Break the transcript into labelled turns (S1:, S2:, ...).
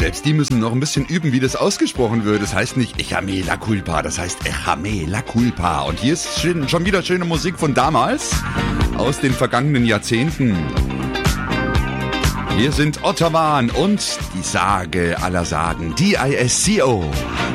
S1: selbst die müssen noch ein bisschen üben, wie das ausgesprochen wird. Das heißt nicht Echame la culpa, das heißt Echame la culpa. Und hier ist schon wieder schöne Musik von damals, aus den vergangenen Jahrzehnten. Hier sind Ottawa und die Sage aller Sagen, DISCO.